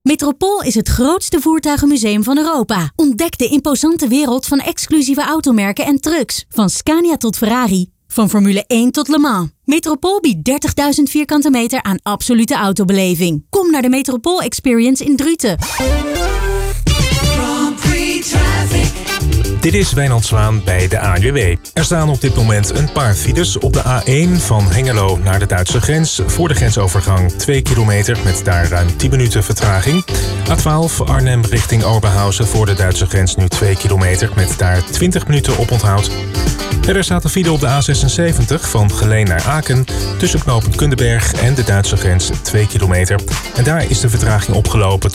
Metropool is het grootste voertuigenmuseum van Europa. Ontdek de imposante wereld van exclusieve automerken en trucks. Van Scania tot Ferrari. Van Formule 1 tot Le Mans. Metropool biedt 30.000 vierkante meter aan absolute autobeleving. Kom naar de Metropool Experience in Druten. Dit is Wijnand Zwaan bij de ANWB. Er staan op dit moment een paar files op de A1 van Hengelo naar de Duitse grens. Voor de grensovergang 2 kilometer met daar ruim 10 minuten vertraging. A12 Arnhem richting Oberhausen voor de Duitse grens nu 2 kilometer met daar 20 minuten oponthoud. Verder staat een file op de A76 van Geleen naar Aken tussen knooppunt Kundenberg en de Duitse grens 2 kilometer. En daar is de vertraging opgelopen